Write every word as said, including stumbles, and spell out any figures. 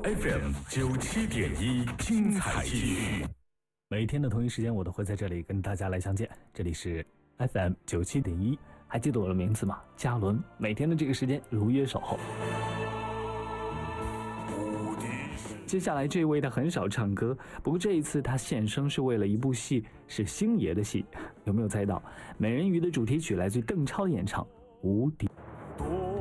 F M 九七点一，精彩继续。 每天的同一时间，我都会在这里跟大家来相见。这里是 F M 九七点一，还记得我的名字吗？嘉伦。每天的这个时间如约守候。接下来这位他很少唱歌，不过这一次他现身是为了一部戏，是星爷的戏。有没有猜到？美人鱼的主题曲来自邓超演唱《无敌》。